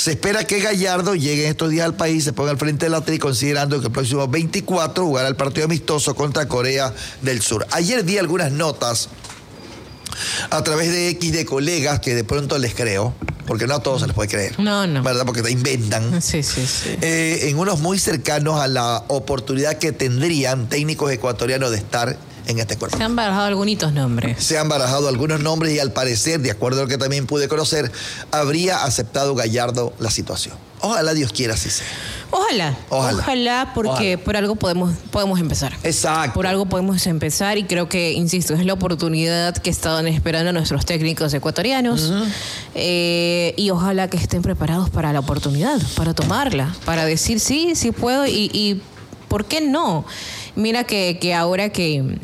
Se espera que Gallardo llegue en estos días al país, se ponga al frente de la tri, considerando que el próximo 24 jugará el partido amistoso contra Corea del Sur. Ayer vi algunas notas a través de X de colegas que de pronto les creo, porque no a todos se les puede creer. No. ¿Verdad? Porque te inventan. Sí. En unos muy cercanos a la oportunidad que tendrían técnicos ecuatorianos de estar en este cuerpo. Se han barajado algunos nombres. Se han barajado algunos nombres y al parecer, de acuerdo a lo que también pude conocer, habría aceptado Gallardo la situación. Ojalá Dios quiera así sea. Ojalá, porque por algo podemos empezar. Exacto. Por algo podemos empezar y creo que, insisto, es la oportunidad que estaban esperando nuestros técnicos ecuatorianos. Y ojalá que estén preparados para la oportunidad, para tomarla, para decir sí puedo y ¿por qué no? Mira que ahora que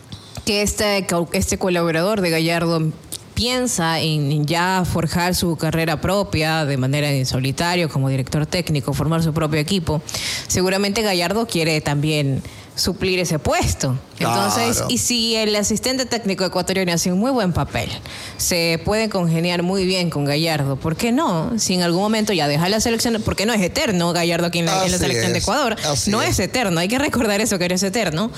este colaborador de Gallardo piensa en ya forjar su carrera propia de manera en solitario como director técnico, formar su propio equipo, seguramente Gallardo quiere también suplir ese puesto. Entonces, claro. Y si el asistente técnico ecuatoriano hace un muy buen papel, se puede congeniar muy bien con Gallardo, ¿por qué no? Si en algún momento ya deja la selección, porque no es eterno Gallardo aquí en la selección de Ecuador, no es eterno, hay que recordar eso, que no es eterno,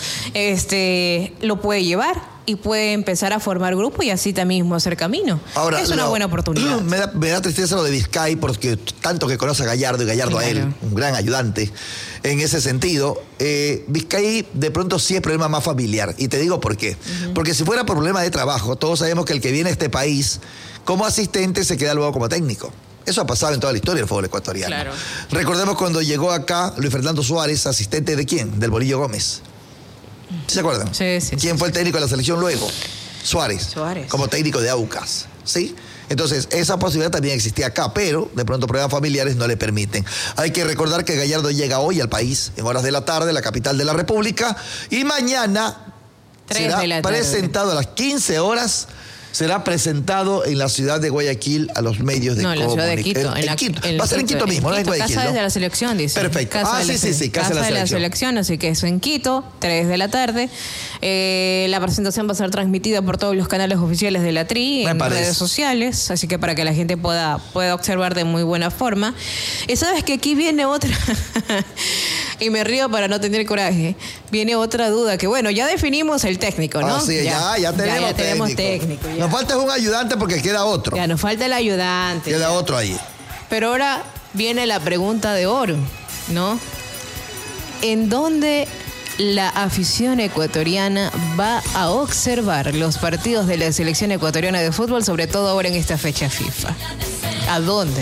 lo puede llevar y puede empezar a formar grupo y así también mismo hacer camino. Ahora, es una buena oportunidad. Me da tristeza lo de Vizcay, porque tanto que conoce a Gallardo y Gallardo a él, un gran ayudante en ese sentido. Vizcay de pronto sí es problema más familiar. Y te digo por qué. Porque si fuera por problema de trabajo, todos sabemos que el que viene a este país como asistente se queda luego como técnico. Eso ha pasado en toda la historia del fútbol ecuatoriano. Claro. Recordemos cuando llegó acá Luis Fernando Suárez, asistente ¿de quién? Del Bolillo Gómez. ¿Se acuerdan? Sí. ¿Quién fue el técnico de la selección luego? Suárez. Como técnico de Aucas. ¿Sí? Entonces, esa posibilidad también existía acá, pero de pronto problemas familiares no le permiten. Hay que recordar que Gallardo llega hoy al país en horas de la tarde, la capital de la República, y mañana será presentado a las 15 horas. Será presentado en la ciudad de Guayaquil a los medios de comunicación. No, en la ciudad de Quito. Quito. Va a ser en Quito mismo, no en Guayaquil. Casa ¿no? de la selección, dice. Perfecto. Casa de la selección, así que es en Quito, 3 de la tarde. La presentación va a ser transmitida por todos los canales oficiales de la TRI, en redes sociales, así que para que la gente pueda observar de muy buena forma. Y sabes que aquí viene otra... Y me río para no tener coraje. Viene otra duda, que bueno, ya definimos el técnico, ¿no? Sí, ya tenemos técnico. Nos falta un ayudante porque queda otro. Ya, nos falta el ayudante. Queda otro ahí. Pero ahora viene la pregunta de oro, ¿no? ¿En dónde la afición ecuatoriana va a observar los partidos de la selección ecuatoriana de fútbol, sobre todo ahora en esta fecha FIFA? ¿A dónde?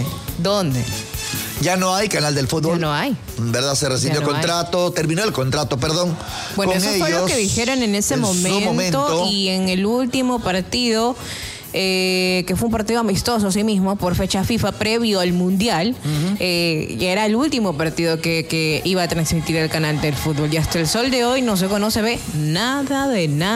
Ya no hay canal del fútbol. Ya no hay. ¿Verdad? Se rescindió el contrato, terminó el contrato, perdón. Bueno, eso ellos, fue lo que dijeron en ese momento. Y en el último partido, que fue un partido amistoso sí mismo, por fecha FIFA, previo al Mundial, ya era el último partido que iba a transmitir el canal del fútbol. Y hasta el sol de hoy no se conoce, nada.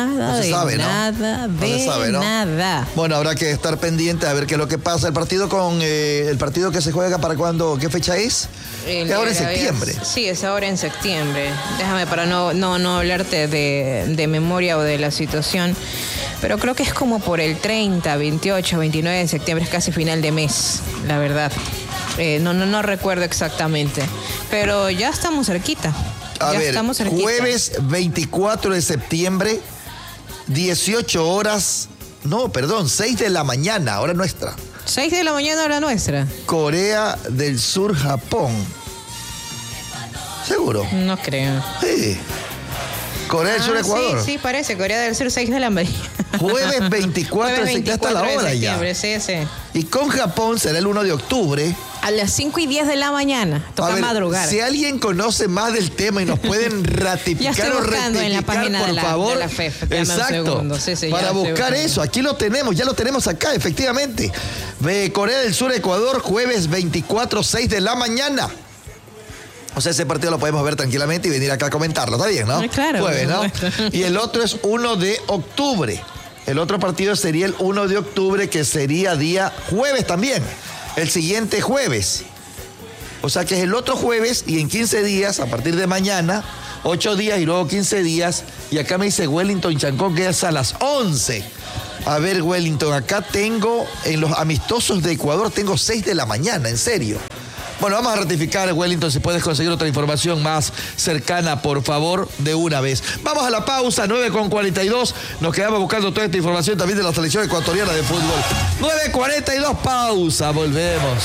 Bueno, habrá que estar pendiente a ver qué es lo que pasa. El partido que se juega para cuándo, ¿qué fecha es? Es ahora en septiembre. Sí, es ahora en septiembre. Déjame para no hablarte de memoria o de la situación. Pero creo que es como por el 30, 28, 29 de septiembre, es casi final de mes, la verdad. No recuerdo exactamente. Pero ya estamos cerquita. Jueves 24 de septiembre, 18 horas, 6 de la mañana, hora nuestra. 6 de la mañana, hora nuestra. Corea del Sur, Japón. ¿Seguro? No creo. Sí. Corea del Sur, Ecuador. Sí, parece. Corea del Sur, 6 de la mañana. Jueves 24 de septiembre, ya está la hora ya. Sí. Y con Japón será el 1 de octubre. A las 5:10 de la mañana. Toca madrugar. Si alguien conoce más del tema y nos pueden ratificar o rectificar, en la página por favor. De la FEF. Exacto. Para buscar eso. Aquí lo tenemos, ya lo tenemos acá, efectivamente. Corea del Sur, Ecuador, jueves 24, 6 de la mañana. O sea, ese partido lo podemos ver tranquilamente y venir acá a comentarlo. ¿Está bien, no? Claro. Jueves, ¿no? Y el otro es 1 de octubre. El otro partido sería el 1 de octubre, que sería día jueves también. El siguiente jueves. O sea que es el otro jueves y en 15 días, a partir de mañana, 8 días y luego 15 días. Y acá me dice Wellington Chancón que es a las 11. A ver, Wellington, acá tengo, en los amistosos de Ecuador, tengo 6 de la mañana, en serio. Bueno, vamos a ratificar, Wellington, si puedes conseguir otra información más cercana, por favor, de una vez. Vamos a la pausa, 9:42. Nos quedamos buscando toda esta información también de la selección ecuatoriana de fútbol. 9:42, pausa, volvemos.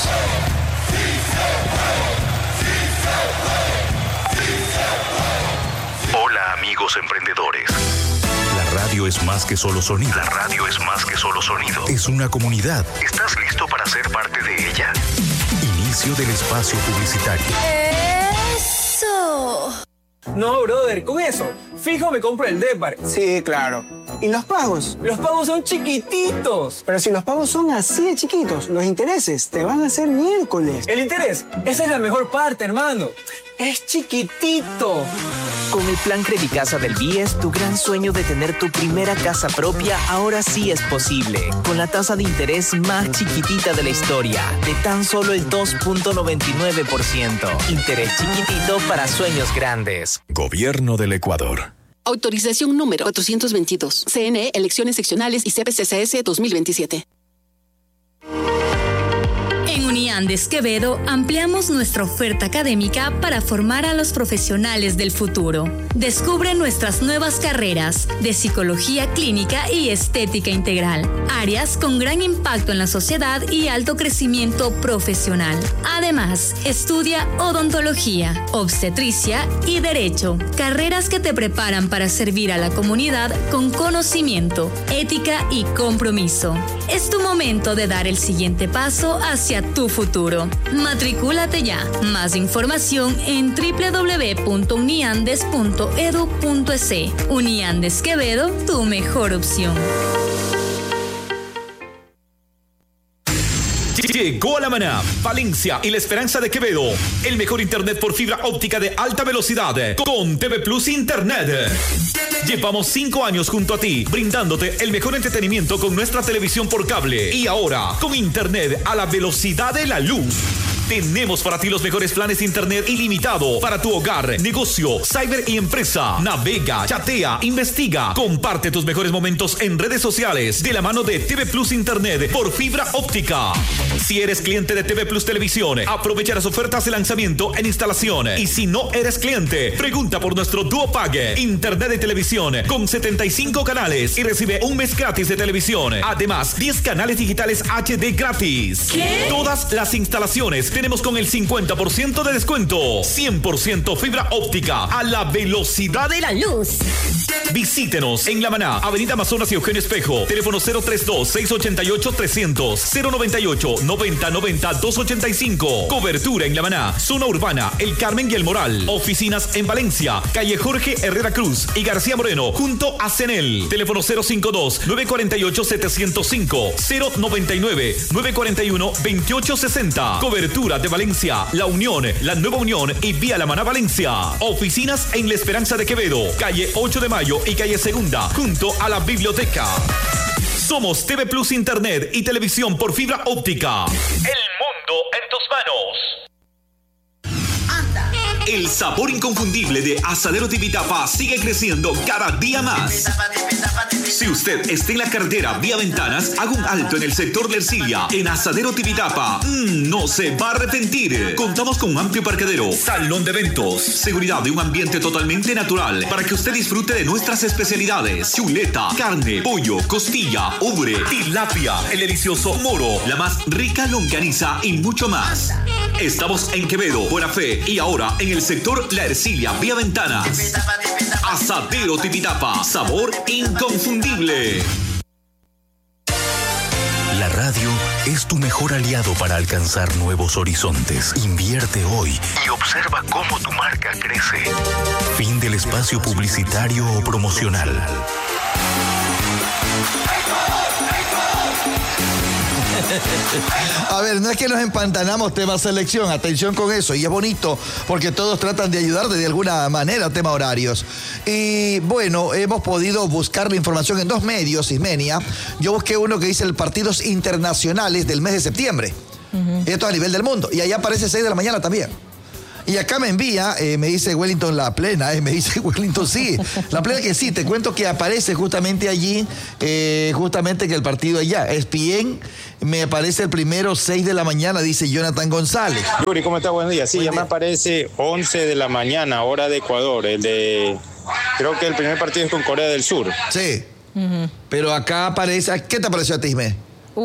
Hola, amigos emprendedores. La radio es más que solo sonido. La radio es más que solo sonido. Es una comunidad. ¿Estás listo para ser parte de ella? Inicio del espacio publicitario. ¡Eso! No, brother, con eso, fijo me compro el Depar. Sí, claro. ¿Y los pagos? Los pagos son chiquititos. Pero si los pagos son así de chiquitos, los intereses te van a hacer miércoles. El interés, esa es la mejor parte, hermano. Es chiquitito. Con el plan Credicasa del BIES, tu gran sueño de tener tu primera casa propia ahora sí es posible. Con la tasa de interés más chiquitita de la historia, de tan solo el 2.99%. Interés chiquitito para sueños grandes. Gobierno del Ecuador. Autorización número 422. CNE, Elecciones Seccionales y CPCCS 2027. En Uniandes Quevedo ampliamos nuestra oferta académica para formar a los profesionales del futuro. Descubre nuestras nuevas carreras de psicología clínica y estética integral, áreas con gran impacto en la sociedad y alto crecimiento profesional. Además, estudia odontología, obstetricia y derecho, carreras que te preparan para servir a la comunidad con conocimiento, ética y compromiso. Es tu momento de dar el siguiente paso hacia tu futuro. Matricúlate ya. Más información en www.uniandes.edu.es. Uniandes Quevedo, tu mejor opción. Llegó a La Maná, Valencia y La Esperanza de Quevedo. El mejor internet por fibra óptica de alta velocidad con TV Plus Internet. Llevamos 5 años junto a ti, brindándote el mejor entretenimiento con nuestra televisión por cable. Y ahora, con internet a la velocidad de la luz. Tenemos para ti los mejores planes de internet ilimitado para tu hogar, negocio, cyber y empresa. Navega, chatea, investiga, comparte tus mejores momentos en redes sociales de la mano de TV Plus Internet por fibra óptica. Si eres cliente de TV Plus Televisión, aprovecha las ofertas de lanzamiento en instalación. Y si no eres cliente, pregunta por nuestro Duo Pague, internet de televisión con 75 canales y recibe un mes gratis de televisión. Además, 10 canales digitales HD gratis. ¿Qué? Todas las instalaciones tenemos con el 50% de descuento. 100% fibra óptica a la velocidad de la luz. Visítenos en La Maná, Avenida Amazonas y Eugenio Espejo. Teléfono 032-688-300, 098-9090-285. Cobertura en La Maná, zona urbana, El Carmen y El Moral. Oficinas en Valencia, calle Jorge Herrera Cruz y García Moreno, junto a CENEL. Teléfono 052-948-705, 099-941-2860. Cobertura de Valencia, La Unión, La Nueva Unión y Vía La Maná Valencia. Oficinas en La Esperanza de Quevedo, calle 8 de Mayo y calle Segunda, junto a la biblioteca. Somos TV Plus Internet y televisión por fibra óptica. El mundo en tus manos. El sabor inconfundible de Asadero Tipitapa sigue creciendo cada día más. Si usted está en la carretera vía Ventanas, haga un alto en el sector de Ercilia. En Asadero Tipitapa, no se va a arrepentir. Contamos con un amplio parqueadero, salón de eventos, seguridad y un ambiente totalmente natural para que usted disfrute de nuestras especialidades: chuleta, carne, pollo, costilla, ubre, tilapia, el delicioso moro, la más rica longaniza y mucho más. Estamos en Quevedo, Buena Fe y ahora en el sector La Ercilia vía Ventanas. Asadero Tipitapa, sabor inconfundible. La radio es tu mejor aliado para alcanzar nuevos horizontes. Invierte hoy y observa cómo tu marca crece. Fin del espacio publicitario o promocional. A ver, no es que nos empantanamos tema selección, atención con eso, y es bonito porque todos tratan de ayudar de alguna manera, tema horarios. Y bueno, hemos podido buscar la información en 2 medios, Ismenia. Yo busqué uno que dice partidos internacionales del mes de septiembre. Esto a nivel del mundo. Y allá aparece 6 de la mañana también. Y acá me envía, me dice Wellington La Plena, me dice Wellington, sí, La Plena que sí, te cuento que aparece justamente allí, justamente que el partido allá, ESPN, me aparece el primero 6 de la mañana, dice Jonathan González. Yuri, ¿cómo está? Buen día. Sí, ya me aparece 11 de la mañana, hora de Ecuador, creo que el primer partido es con Corea del Sur. Sí, pero acá aparece, ¿qué te apareció a ti, Isme?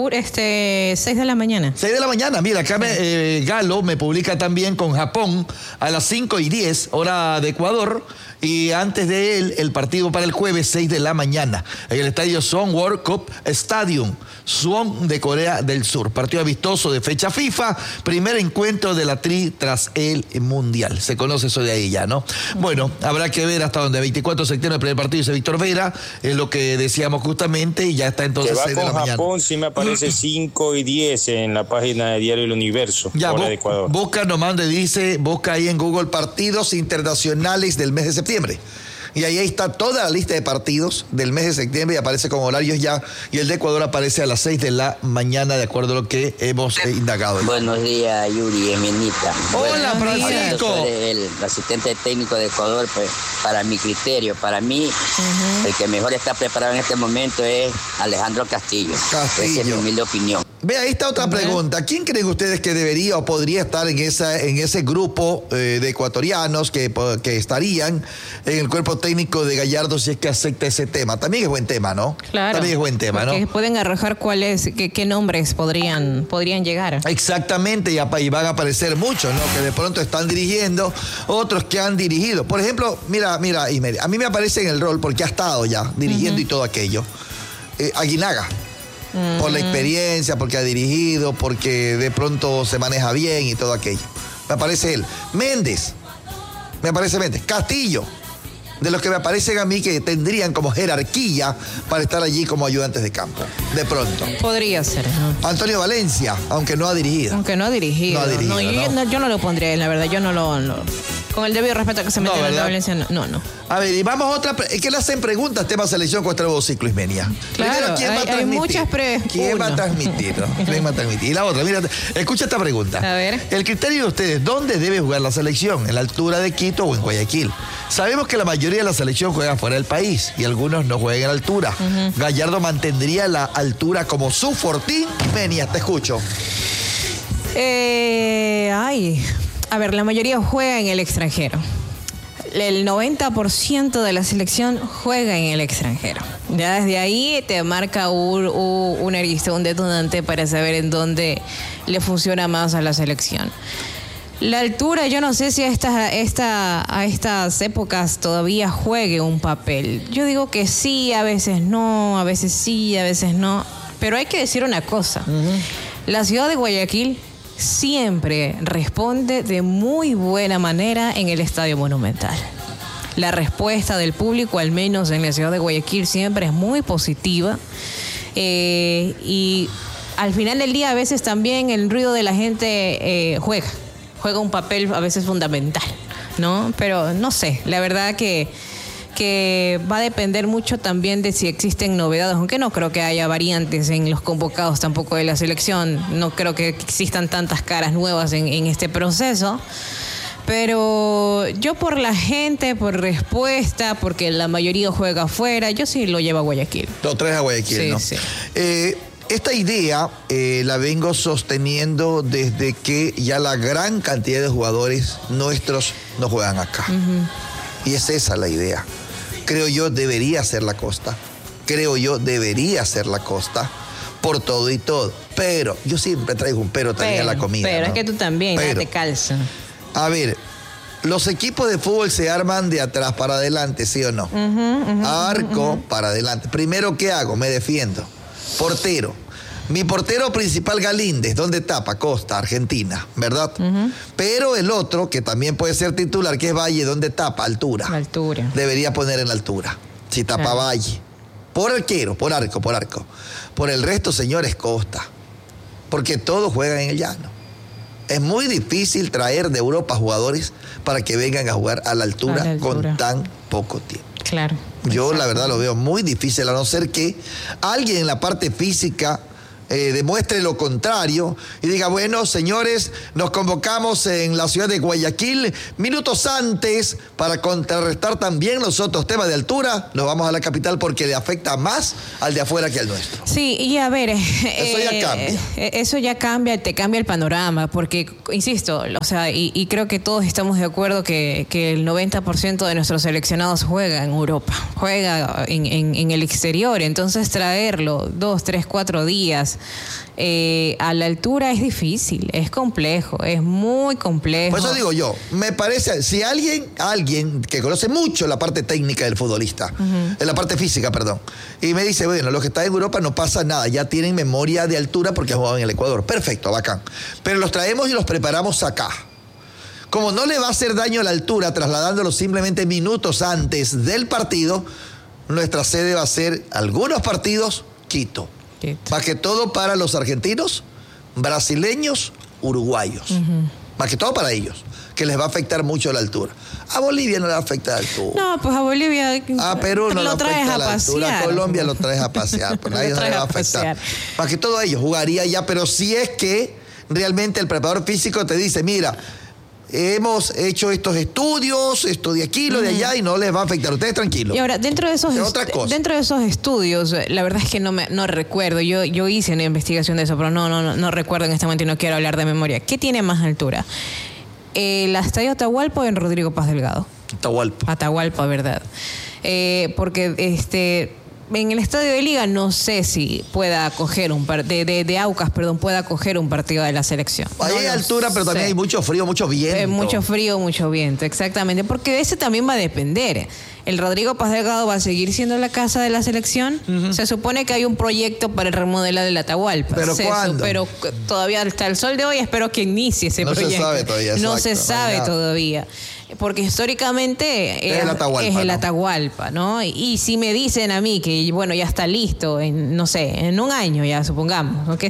6 de la mañana. 6 de la mañana, mira, acá Galo me publica también con Japón a las 5:10, hora de Ecuador, y antes de él, el partido para el jueves, 6 de la mañana, en el estadio Suwon World Cup Stadium, Suwon de Corea del Sur. Partido amistoso de fecha FIFA, primer encuentro de la Tri tras el Mundial. Se conoce eso de ahí ya, ¿no? Bueno, habrá que ver hasta donde 24 de septiembre el primer partido, dice Víctor Vera, es lo que decíamos justamente, y ya está entonces 6 de la mañana. Japón sí me aparece 5:10 en la página de Diario El Universo, ya, hora de Ecuador. Busca nomás, busca ahí en Google partidos internacionales del mes de septiembre. Y ahí está toda la lista de partidos del mes de septiembre y aparece con horarios ya. Y el de Ecuador aparece a las 6 de la mañana, de acuerdo a lo que hemos indagado. Buenos días, Yuri, Emenita. Hola, Francisco. Soy el asistente técnico de Ecuador, pues, para mi criterio, para mí, el que mejor está preparado en este momento es Alejandro Castillo. Esa es mi humilde opinión. Ve, ahí está otra pregunta. ¿Quién creen ustedes que debería o podría estar en ese grupo de ecuatorianos que estarían en el cuerpo técnico de Gallardo si es que acepta ese tema? También es buen tema, ¿no? Claro. También es buen tema, ¿no? Porque pueden arrojar qué nombres podrían llegar. Exactamente, y van a aparecer muchos, ¿no? Que de pronto están dirigiendo, otros que han dirigido. Por ejemplo, mira, Ismael, a mí me aparece en el rol porque ha estado ya dirigiendo y todo aquello. Aguinaga. Por la experiencia, porque ha dirigido, porque de pronto se maneja bien y todo aquello. Me aparece él. Méndez. Me aparece Méndez. Castillo. De los que me aparecen a mí que tendrían como jerarquía para estar allí como ayudantes de campo. De pronto. Podría ser, ¿no? Antonio Valencia, aunque no ha dirigido. Yo no lo pondría, la verdad. Yo no lo... Con el debido respeto que se mete en Antonio Valencia, no. A ver, y vamos a otra... Es que le hacen preguntas, tema selección contra el nuevo ciclo, Ismenia. Claro, primero, ¿quién va a transmitir? Hay muchas ¿Quién va a transmitir? ¿No? ¿Quién va a transmitir? Y la otra, mira, escucha esta pregunta. A ver. El criterio de ustedes, ¿dónde debe jugar la selección? ¿En la altura de Quito o en Guayaquil? Sabemos que la mayoría de la selección juega fuera del país y algunos no juegan en la altura. Gallardo mantendría la altura como su fortín. Ismenia, te escucho. A ver, la mayoría juega en el extranjero. El 90% de la selección juega en el extranjero. Ya desde ahí te marca un arista, un detonante para saber en dónde le funciona más a la selección. La altura, yo no sé si a estas épocas todavía juegue un papel. Yo digo que sí, a veces no, a veces sí, a veces no. Pero hay que decir una cosa. La ciudad de Guayaquil siempre responde de muy buena manera en el Estadio Monumental. La respuesta del público, al menos en la ciudad de Guayaquil, siempre es muy positiva. Y al final del día, a veces también el ruido de la gente juega un papel a veces fundamental, ¿no? Pero no sé, la verdad que va a depender mucho también de si existen novedades, aunque no creo que haya variantes en los convocados tampoco de la selección. No creo que existan tantas caras nuevas en este proceso. Pero yo por la gente, por respuesta, porque la mayoría juega afuera, yo sí lo llevo a Guayaquil. Lo traes a Guayaquil, sí, ¿no? Sí. Esta idea la vengo sosteniendo desde que ya la gran cantidad de jugadores nuestros no juegan acá. Y es esa la idea. Creo yo debería ser la costa. Por todo y todo. Pero, yo siempre traigo un pero también a la comida. Pero, ¿no? Es que tú también, pero, ya te calza. A ver, los equipos de fútbol se arman de atrás para adelante, ¿sí o no? Arco para adelante. Primero, ¿qué hago? Me defiendo. Portero. Mi portero principal, Galíndez, ¿dónde tapa? Costa, Argentina, ¿verdad? Pero el otro, que también puede ser titular, que es Valle, ¿dónde tapa? Altura. Debería poner en la altura, si tapa Valle. Por arquero, por arco. Por el resto, señores, Costa. Porque todos juegan en el llano. Es muy difícil traer de Europa jugadores para que vengan a jugar a la altura con tan poco tiempo. Claro. Yo, la verdad, lo veo muy difícil, a no ser que alguien en la parte física demuestre lo contrario y diga, bueno, señores, nos convocamos en la ciudad de Guayaquil minutos antes para contrarrestar también los otros temas de altura. Nos vamos a la capital porque le afecta más al de afuera que al nuestro. Sí, y a ver, eso ya cambia. Eso ya cambia, te cambia el panorama, porque, insisto, o sea, y creo que todos estamos de acuerdo que el 90% de nuestros seleccionados juega en Europa, juega en el exterior. Entonces traerlo 2, 3, 4 días a la altura es difícil, es complejo, es muy complejo. Por eso digo yo, me parece, si alguien que conoce mucho la parte técnica del futbolista, la parte física, perdón, y me dice, bueno, los que están en Europa no pasa nada, ya tienen memoria de altura porque han jugado en el Ecuador, perfecto, bacán, pero los traemos y los preparamos acá. Como no le va a hacer daño a la altura trasladándolos simplemente minutos antes del partido, nuestra sede va a ser algunos partidos, Quito. Más que todo para los argentinos, brasileños, uruguayos. Más que todo para ellos, que les va a afectar mucho la altura. A Bolivia no le afecta la altura. No, pues a Bolivia... A Perú no le afecta la altura. A Colombia lo traes a pasear. Pues nadie se le va a afectar. Más que todo ellos jugaría ya, pero si es que realmente el preparador físico te dice, mira, hemos hecho estos estudios, esto de aquí, lo de allá, y no les va a afectar. Ustedes tranquilos. Y ahora, dentro de esos estudios, la verdad es que no recuerdo. Yo hice una investigación de eso, pero no recuerdo en este momento y no quiero hablar de memoria. ¿Qué tiene más altura? ¿El estadio Atahualpa o en Rodrigo Paz Delgado? Atahualpa, ¿verdad? Porque en el estadio de Liga no sé si pueda acoger de Aucas, pueda acoger un partido de la selección. Ahí hay altura, pero también hay mucho frío, mucho viento. Mucho frío, mucho viento, exactamente. Porque de ese también va a depender. El Rodrigo Paz Delgado va a seguir siendo la casa de la selección. Se supone que hay un proyecto para el remodelar del Atahualpa. ¿Pero cuándo? Pero todavía hasta el sol de hoy espero que inicie ese proyecto. No se sabe todavía. No se sabe todavía. Porque históricamente es el Atahualpa, ¿no? Y si me dicen a mí que, bueno, ya está listo, en un año ya, supongamos, ¿no? Que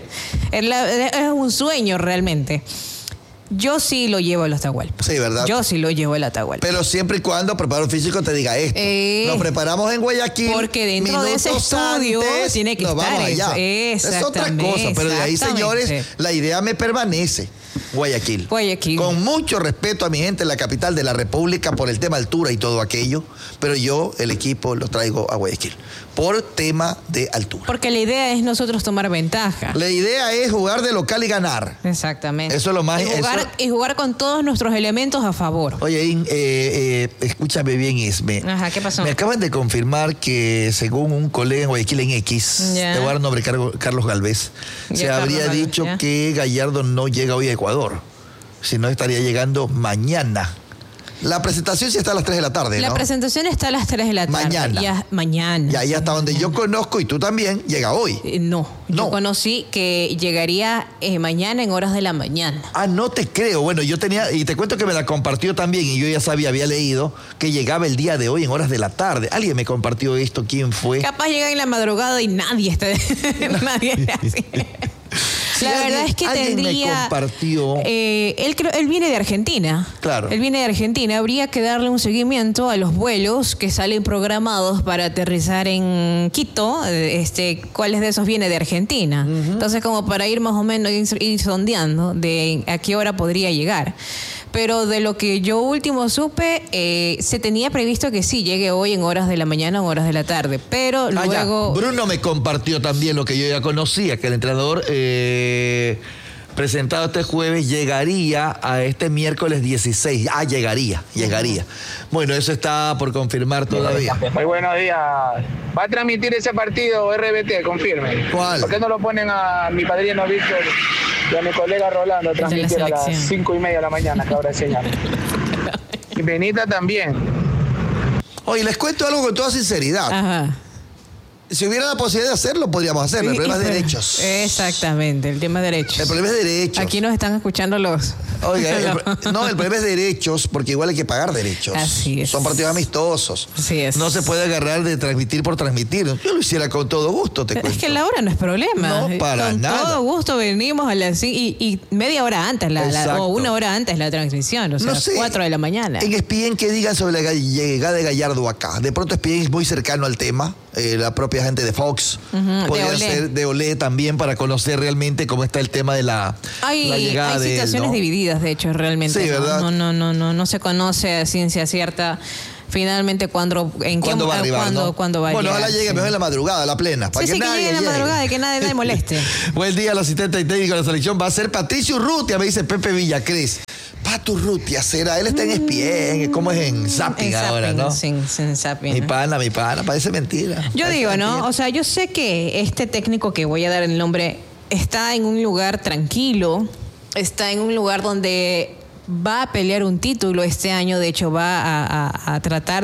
es un sueño realmente. Yo sí lo llevo al Atahualpa. Sí, ¿verdad? Yo sí lo llevo al Atahualpa. Pero siempre y cuando el preparador físico te diga esto. Nos preparamos en Guayaquil. Porque dentro de ese estudio tiene que estar eso. Es otra cosa. Pero de ahí, señores, la idea me permanece. Guayaquil. Con mucho respeto a mi gente en la capital de la República por el tema altura y todo aquello, pero yo el equipo lo traigo a Guayaquil por tema de altura. Porque la idea es nosotros tomar ventaja. La idea es jugar de local y ganar. Exactamente. Eso es lo más... Y jugar con todos nuestros elementos a favor. Oye, escúchame bien, Isme. Ajá, ¿qué pasó? Me acaban de confirmar que según un colega en Guayaquil en X, te voy a dar el nombre, Carlos Galvez, se habría dicho que Gallardo no llega hoy a Ecuador, sino estaría llegando mañana. La presentación sí está a las 3 de la tarde, ¿no? La presentación está a las 3 de la tarde. Mañana. Ya, hasta donde yo conozco, y tú también, llega hoy. No. Yo conocí que llegaría mañana en horas de la mañana. No te creo. Bueno, yo tenía, y te cuento que me la compartió también, y yo ya sabía, había leído, que llegaba el día de hoy en horas de la tarde. Alguien me compartió esto, ¿quién fue? Capaz llega en la madrugada y nadie está... nadie así. La verdad es que tendría... Me compartió... él viene de Argentina. Claro. Él viene de Argentina. Habría que darle un seguimiento a los vuelos que salen programados para aterrizar en Quito. ¿Cuáles de esos viene de Argentina? Entonces, como para ir más o menos ir sondeando de a qué hora podría llegar. Pero de lo que yo último supe, se tenía previsto que sí llegue hoy en horas de la mañana o horas de la tarde. Pero luego... Bruno me compartió también lo que yo ya conocía, que el entrenador presentado este jueves llegaría a este miércoles 16. Llegaría. Bueno, eso está por confirmar todavía. Muy buenos días. ¿Va a transmitir ese partido RBT? Confirme. ¿Cuál? ¿Por qué no lo ponen a mi padrino Víctor y a mi colega Rolando a transmitir a las 5:30 de la mañana, que ahora es señal? Y Benita también. Oye, les cuento algo con toda sinceridad. Ajá. Si hubiera la posibilidad de hacerlo, podríamos hacerlo. El problema es derechos. Exactamente, el tema de derechos. El problema es derechos. Aquí nos están escuchando los... Oiga, el problema es derechos, porque igual hay que pagar derechos. Así es. Son partidos amistosos. Así es. No se puede agarrar de transmitir por transmitir. Yo lo hiciera con todo gusto, te cuento. Es que la hora no es problema. No, para nada. Con todo gusto venimos a las... Y media hora antes, o una hora antes la transmisión. O sea, no sé, 4 de la mañana. En ESPN, ¿qué digan sobre la llegada de Gallardo acá? De pronto ESPN es muy cercano al tema. La propia propia gente de Fox. Podría ser de Olé también para conocer realmente cómo está el tema de la llegada de él. Hay situaciones divididas, de hecho, realmente. Sí, ¿verdad? No se conoce a ciencia cierta finalmente cuándo va a arribar, cuándo va a llegar. Bueno, ojalá llegue mejor en la madrugada, a la plena. Para que nadie llegue en la madrugada y que nadie moleste. Buen día, el asistente técnico de la selección va a ser Patricio Urrutia, me dice Pepe Villacrés. Pato Urrutia será, él está en ESPN, como es en Zapping ahora, ¿no? Sí, en Zapping. Mi pana, parece mentira. Yo digo, ¿no? O sea, yo sé que este técnico que voy a dar el nombre está en un lugar tranquilo, está en un lugar donde va a pelear un título este año. De hecho, va a tratar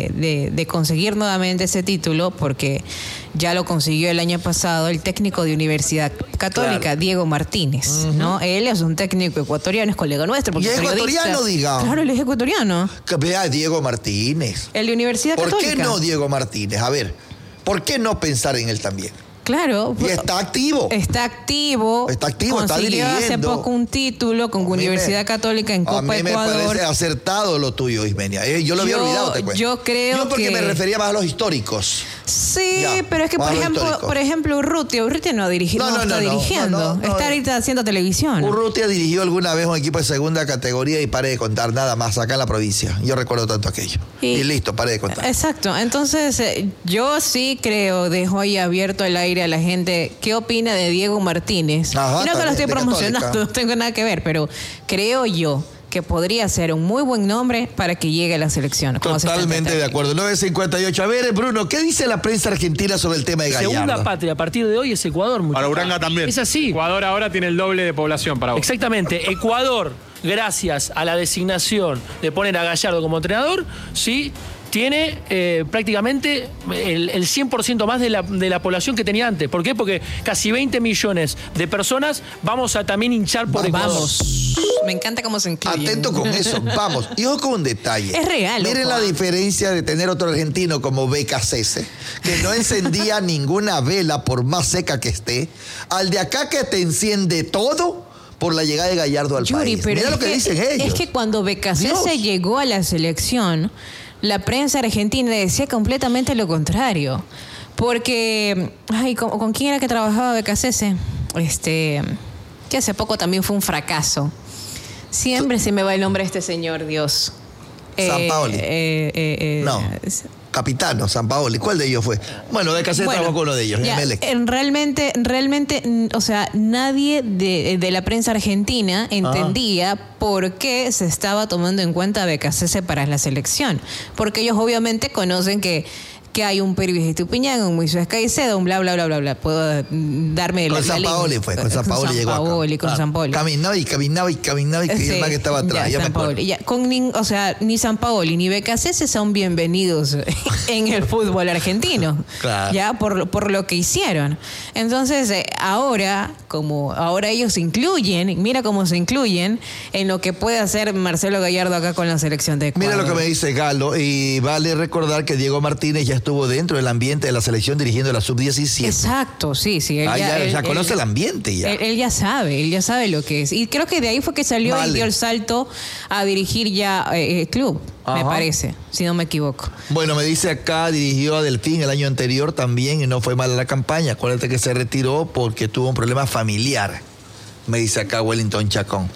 de conseguir nuevamente ese título, porque ya lo consiguió el año pasado el técnico de Universidad Católica, claro, Diego Martínez, ¿no? Él es un técnico ecuatoriano, es colega nuestro. Porque ¿y es ecuatoriano, diga? Claro, él es ecuatoriano. Vea, Diego Martínez. El de Universidad Católica. ¿Por qué no Diego Martínez? A ver, ¿por qué no pensar en él también? Claro. Y está activo. Está activo, está dirigiendo. Hace poco un título con Universidad Católica en Copa Ecuador. A mí me parece acertado lo tuyo, Ismenia. Yo lo había olvidado, te cuento. Yo creo porque me refería más a los históricos. Sí, pero es que, por ejemplo, Urrutia no está dirigiendo. Está ahorita haciendo televisión. Urrutia dirigió alguna vez un equipo de segunda categoría y paré de contar nada más acá en la provincia. Yo recuerdo tanto aquello. Y listo, paré de contar. Exacto. Entonces, yo sí creo, dejo ahí abierto el aire a la gente qué opina de Diego Martínez. Ajá, y no que lo estoy promocionando, no tengo nada que ver, pero creo yo que podría ser un muy buen nombre para que llegue a la selección. Totalmente de acuerdo. 9:58. A ver, Bruno, ¿qué dice la prensa argentina sobre el tema de Gallardo? Segunda patria a partir de hoy es Ecuador. Para Uranga también. Es así. Ecuador ahora tiene el doble de población para vos. Exactamente. Ecuador, gracias a la designación de poner a Gallardo como entrenador, sí, tiene prácticamente el 100% más de la población que tenía antes. ¿Por qué? Porque casi 20 millones de personas vamos a también hinchar por Ecuador. Vamos. Me encanta cómo se incluyen. Atento con eso, vamos. Y ojo con un detalle. Es real. Miren la diferencia de tener otro argentino como BKCS, que no encendía ninguna vela por más seca que esté, al de acá que te enciende todo por la llegada de Gallardo al país. Pero mira lo que dicen ellos. Es que cuando BKCS llegó a la selección, la prensa argentina decía completamente lo contrario. Porque, ¿con quién era que trabajaba BKCS? Que hace poco también fue un fracaso. Siempre se me va el nombre de este señor, Dios. Sampaoli. No. Capitano, Sampaoli. ¿Cuál de ellos fue? Bueno, BKCS trabajó con uno de ellos. Realmente, o sea, nadie de la prensa argentina entendía por qué se estaba tomando en cuenta a BKCS para la selección. Porque ellos obviamente conocen que hay un Pervis Estupiñán, un Moisés Caicedo, un bla, bla, bla, bla, bla. Puedo darme con Sampaoli fue, con Sampaoli llegó acá. Con Sampaoli. Caminaba y el man que estaba atrás. Ya o sea, ni Sampaoli ni BKCS son bienvenidos en el fútbol argentino. Claro. Ya, por lo que hicieron. Entonces, ahora ellos se incluyen, mira cómo se incluyen en lo que puede hacer Marcelo Gallardo acá con la selección de Ecuador. Mira lo que me dice Galo, y vale recordar que Diego Martínez ya estuvo dentro del ambiente de la selección dirigiendo la sub-17. Exacto, sí. Él ya conoce el ambiente ya. Él ya sabe lo que es. Y creo que de ahí fue que salió y dio el salto a dirigir ya el club, me parece, si no me equivoco. Bueno, me dice acá, dirigió a Delfín el año anterior también y no fue mala la campaña. Acuérdate que se retiró porque tuvo un problema familiar. Me dice acá Wellington Chacón.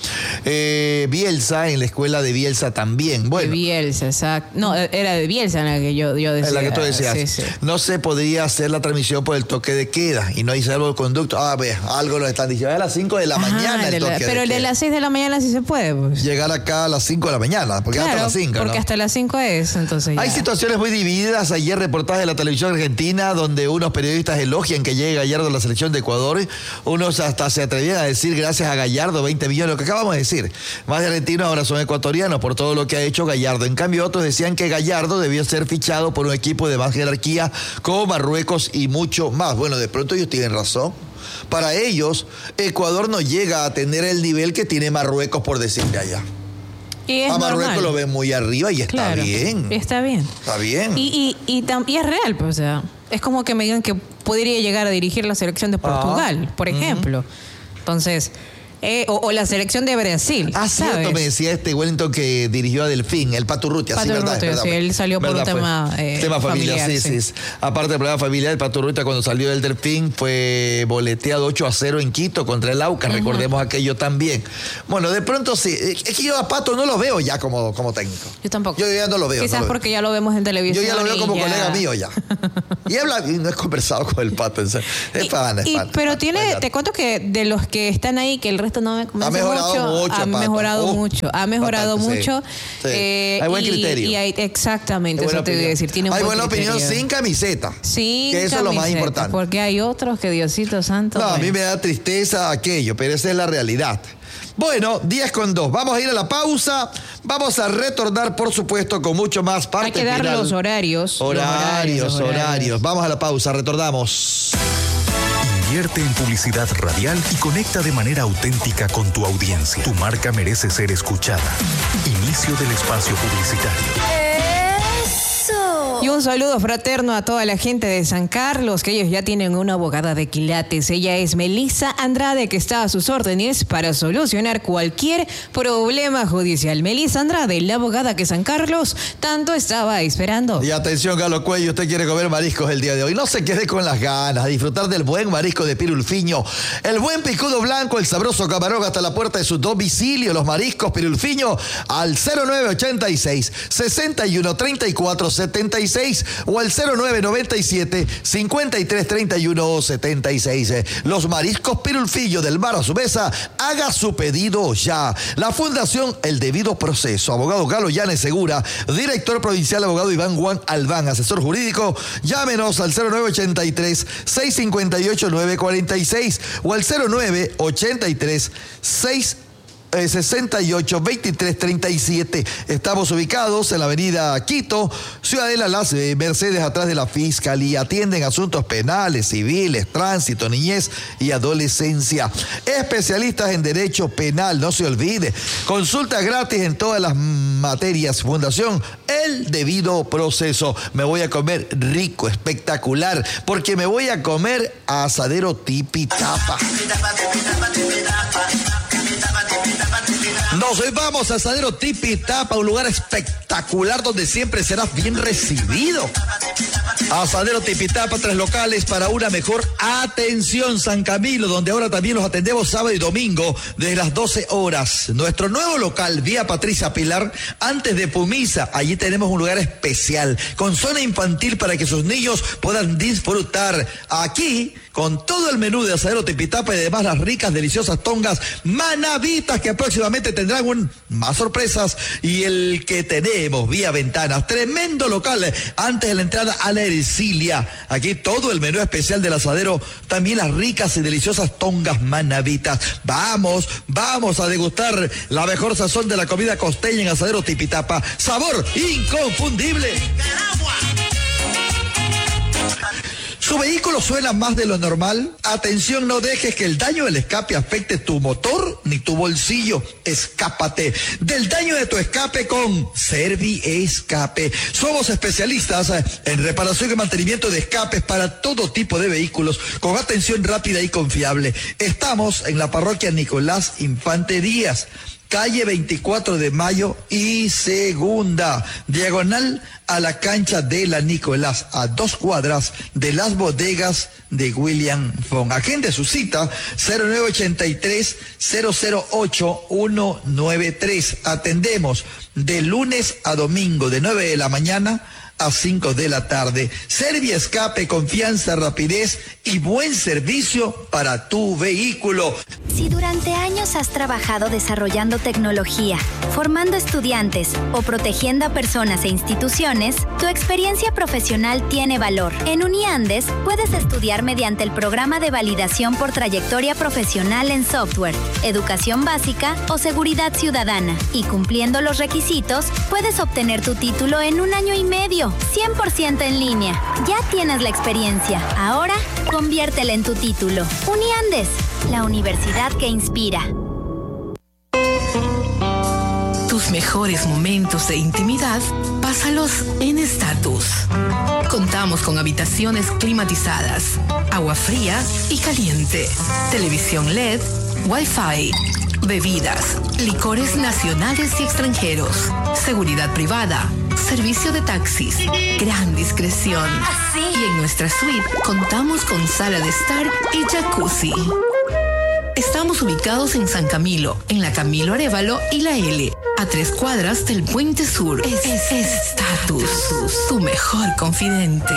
Bielsa, en la escuela de Bielsa también. Bueno. De Bielsa, exacto. No, era de Bielsa en la que yo decía. En la que tú decías. Sí. No se podría hacer la transmisión por el toque de queda y no hay salvoconducto. Algo lo están diciendo. A las 5 de la mañana el toque de queda. Pero el de las 6 de la mañana sí se puede. Pues. Llegar acá a las 5 de la mañana, porque hasta las 5, porque hasta las 5 es, entonces ya. Hay situaciones muy divididas. Ayer reportaje de la televisión argentina donde unos periodistas elogian que llegue Gallardo a la selección de Ecuador. Unos hasta se atrevían a decir gracias a Gallardo 20 millones, lo que acabamos de decir. Más de argentinos ahora son ecuatorianos por todo lo que ha hecho Gallardo. En cambio, otros decían que Gallardo debió ser fichado por un equipo de más jerarquía como Marruecos y mucho más. Bueno, de pronto ellos tienen razón. Para ellos, Ecuador no llega a tener el nivel que tiene Marruecos, por decirle allá. Y a Marruecos lo ven muy arriba y está bien. Está bien. Está bien. Y es real, pues, o sea, es como que me digan que podría llegar a dirigir la selección de Portugal, por ejemplo. Entonces, O la selección de Brasil. Cierto, me decía Wellington que dirigió a Delfín, el Pato Urrutia. Pato Urrutia, sí, él salió por un tema familiar. Sí. Aparte del problema familiar, el Pato Urrutia cuando salió del Delfín fue boleteado 8-0 en Quito contra el Aucas, recordemos aquello también. Bueno, de pronto sí, es que yo a Pato no lo veo ya como técnico. Yo tampoco. Yo ya no lo veo. Quizás porque ya lo vemos en televisión. Yo ya lo veo como colega mío ya. Y no he conversado con el Pato. Es pana. Pero te cuento que de los que están ahí, que el resto no me convence ha mejorado mucho. Sí. Hay buen criterio. Exactamente, eso te voy a decir. Hay buena opinión sin camiseta. Sin que eso es lo más importante. Porque hay otros que Diosito Santo. No, a mí me da tristeza aquello, pero esa es la realidad. Bueno, 10:02. Vamos a ir a la pausa. Vamos a retornar, por supuesto, con mucho más parte. Hay que dar los horarios. Horarios. Vamos a la pausa, retornamos. Invierte en publicidad radial y conecta de manera auténtica con tu audiencia. Tu marca merece ser escuchada. Inicio del espacio publicitario. Y un saludo fraterno a toda la gente de San Carlos, que ellos ya tienen una abogada de quilates. Ella es Melissa Andrade, que está a sus órdenes para solucionar cualquier problema judicial. Melissa Andrade, la abogada que San Carlos tanto estaba esperando. Y atención, Galo Cuello, usted quiere comer mariscos el día de hoy. No se quede con las ganas, a disfrutar del buen marisco de Pirulfiño. El buen picudo blanco, el sabroso camarón hasta la puerta de su domicilio. Los mariscos Pirulfiño al 0986 61 34 76 o al 0997 53 31 76. Los mariscos Pirulfillo del mar a su mesa. Haga su pedido ya. La Fundación El Debido Proceso. Abogado Galo Llanes Segura. Director provincial abogado Iván Juan Albán. Asesor jurídico. Llámenos al 0983 658 946 o al 0983 68 23 37. Estamos ubicados en la avenida Quito, Ciudadela Las Mercedes, atrás de la Fiscalía. Atienden asuntos penales, civiles, tránsito, niñez y adolescencia. Especialistas en derecho penal, no se olvide. Consulta gratis en todas las materias. Fundación El Debido Proceso. Me voy a comer rico, espectacular, porque me voy a comer a Asadero Tipitapa. Nos vamos a Asadero Tipitapa, un lugar espectacular donde siempre serás bien recibido. Asadero Tipitapa, 3 locales para una mejor atención. San Camilo, donde ahora también los atendemos sábado y domingo desde las 12 horas. Nuestro nuevo local, vía Patricia Pilar, antes de Pumisa. Allí tenemos un lugar especial con zona infantil para que sus niños puedan disfrutar. Aquí, con todo el menú de Asadero Tipitapa y además las ricas, deliciosas tongas manavitas que próximamente tendrán más sorpresas. Y el que tenemos vía ventanas, tremendo local antes de la entrada a la Ercilia. Aquí todo el menú especial del asadero, también las ricas y deliciosas tongas manavitas. Vamos a degustar la mejor sazón de la comida costeña en Asadero Tipitapa. Sabor inconfundible. ¿Tu vehículo suena más de lo normal? Atención, no dejes que el daño del escape afecte tu motor ni tu bolsillo. Escápate del daño de tu escape con Serviescape. Somos especialistas en reparación y mantenimiento de escapes para todo tipo de vehículos con atención rápida y confiable. Estamos en la parroquia Nicolás Infante Díaz, calle 24 de Mayo y Segunda, diagonal a la cancha de la Nicolás, a 2 cuadras de las bodegas de William Fong. Agende su cita 0983-008-193. Atendemos de lunes a domingo de 9 de la mañana a 5 de la tarde. Serviescape, confianza, rapidez y buen servicio para tu vehículo. Si durante años has trabajado desarrollando tecnología, formando estudiantes o protegiendo a personas e instituciones, tu experiencia profesional tiene valor. En Uniandes puedes estudiar mediante el programa de validación por trayectoria profesional en software, educación básica o seguridad ciudadana. Y cumpliendo los requisitos, puedes obtener tu título en 1 año y medio. 100% en línea. Ya tienes la experiencia. Ahora, conviértela en tu título. Uniandes, la universidad que inspira. Tus mejores momentos de intimidad, pásalos en Estatus. Contamos con habitaciones climatizadas, agua fría y caliente, televisión LED, Wi-Fi, bebidas, licores nacionales y extranjeros, seguridad privada, servicio de taxis, gran discreción. Y en nuestra suite contamos con sala de estar y jacuzzi. Estamos ubicados en San Camilo, en la Camilo Arévalo y la L, a 3 cuadras del Puente Sur. Estatus, tu mejor confidente.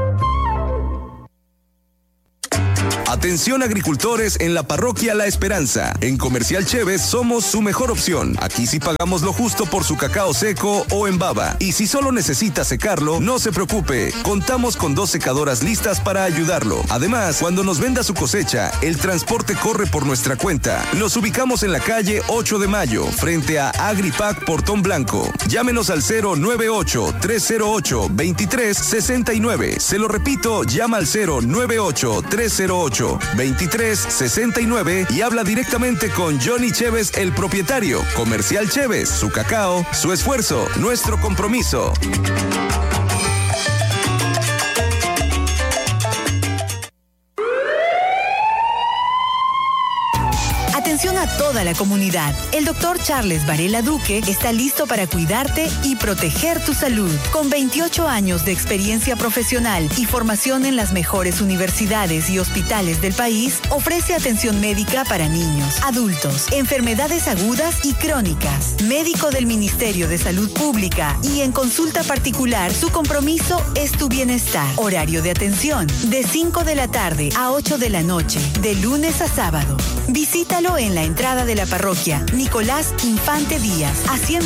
Atención agricultores en la parroquia La Esperanza. En Comercial Chévez somos su mejor opción. Aquí sí pagamos lo justo por su cacao seco o en baba. Y si solo necesita secarlo, no se preocupe. Contamos con 2 secadoras listas para ayudarlo. Además, cuando nos venda su cosecha, el transporte corre por nuestra cuenta. Nos ubicamos en la calle 8 de Mayo, frente a Agripac Portón Blanco. Llámenos al 098-308-2369. Se lo repito, llama al 098-308-2369 y habla directamente con Johnny Chévez, el propietario. Comercial Chévez, su cacao, su esfuerzo, nuestro compromiso. Atención a toda la comunidad. El doctor Charles Varela Duque está listo para cuidarte y proteger tu salud. Con 28 años de experiencia profesional y formación en las mejores universidades y hospitales del país, ofrece atención médica para niños, adultos, enfermedades agudas y crónicas. Médico del Ministerio de Salud Pública y en consulta particular, su compromiso es tu bienestar. Horario de atención de 5 de la tarde a 8 de la noche, de lunes a sábado. Visítalo en la entrada de la parroquia Nicolás Infante Díaz, haciendo